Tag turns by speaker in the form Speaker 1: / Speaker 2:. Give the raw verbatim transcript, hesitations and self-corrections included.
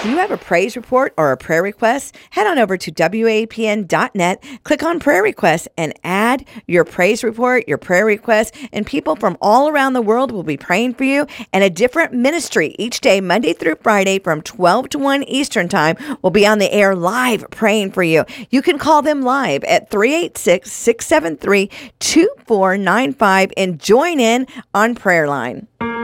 Speaker 1: Do you have a praise report or a prayer request? Head on over to W A P N dot net, click on prayer requests, and add your praise report, your prayer request, and people from all around the world will be praying for you. And a different ministry each day, Monday through Friday from twelve to one Eastern Time, will be on the air live praying for you. You can call them live at three eight six, six seven three, two four nine five and join in on Prayer Line.